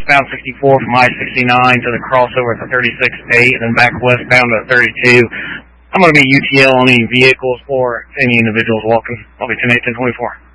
westbound 64 from I-69 to the crossover at the 36-8, and then back westbound to 32. I'm going to be UTL on any vehicles or any individuals walking. I'll be 10-8, 10-24.